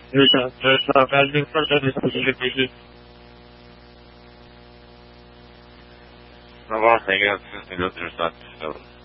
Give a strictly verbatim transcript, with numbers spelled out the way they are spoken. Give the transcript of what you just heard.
There's a, there's a value for the specific. No vamos a seguir a tres minutos,